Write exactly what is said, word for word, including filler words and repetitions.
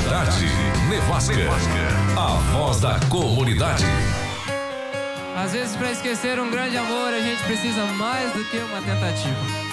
Comunidade Nevasca. A voz da comunidade. Às vezes, para esquecer um grande amor, a gente precisa mais do que uma tentativa.